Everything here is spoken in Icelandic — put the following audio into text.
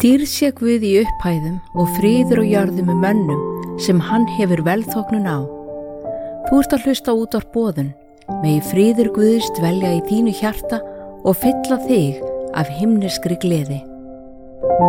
Dýrð sé Guð í upphæðum og friður á jörðum með mönnum sem hann hefur velþóknun á. Þú ert að hlusta á útvarp Boðun, megi friður Guðs dvelja í þínu hjarta og fylla þig af himneskri gleði.